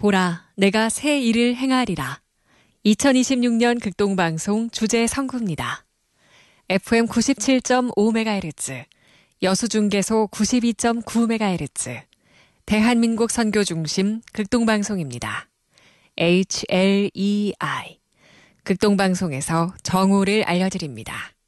보라, 내가 새 일을 행하리라. 2026년 극동방송 주제 선구입니다. FM 97.5MHz, 여수중계소 92.9MHz, 대한민국 선교 중심 극동방송입니다. HLEI, 극동방송에서 정오를 알려드립니다.